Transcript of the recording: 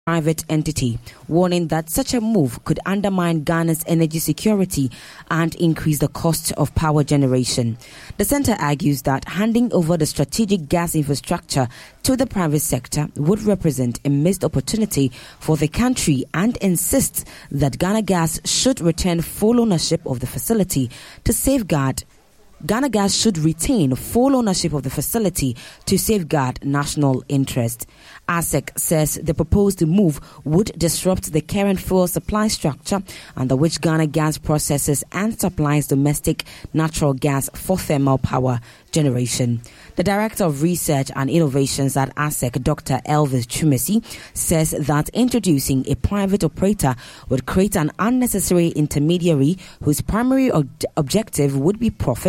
private entity, warning that such a move could undermine Ghana's energy security and increase the cost of power generation. The centre argues that handing over the strategic gas infrastructure to the private sector would represent a missed opportunity for the country and insists that Ghana Gas should retain full ownership of the facility to safeguard Ghana Gas should retain full ownership of the facility to safeguard national interest. ASEC says the proposed move would disrupt the current fuel supply structure under which Ghana Gas processes and supplies domestic natural gas for thermal power generation. The Director of Research and Innovations at ASEC, Dr. Elvis Chumesi, says that introducing a private operator would create an unnecessary intermediary whose primary objective would be profit